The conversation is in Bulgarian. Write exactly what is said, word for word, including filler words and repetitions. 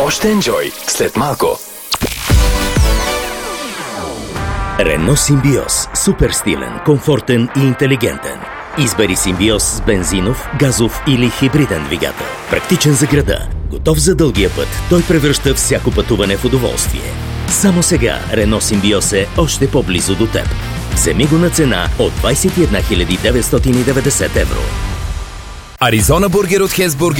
Още енджой след малко. Рено Симбиоз. Супер стилен, комфортен и интелигентен. Избери Симбиоз с бензинов, газов или хибриден двигател. Практичен за града, готов за дългия път. Той превръща всяко пътуване в удоволствие. Само сега Рено Симбиоз е още по-близо до теб. Вземи го на цена от двадесет и една хиляди деветстотин и деветдесет евро. Аризона Бургер от Хесбургер